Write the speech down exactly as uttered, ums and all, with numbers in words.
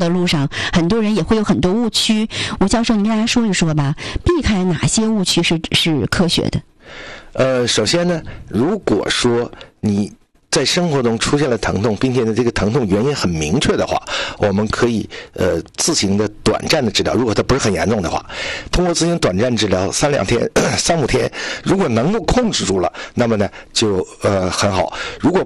的路上，很多人也会有很多误区。吴教授，您跟大家说一说吧，避开哪些误区是是科学的？ 呃，首先呢，如果说你在生活中出现了疼痛，并且呢这个疼痛原因很明确的话，我们可以呃自行的短暂的治疗。如果它不是很严重的话，通过自行短暂治疗三两天、三五天，如果能够控制住了，那么呢就呃很好。如果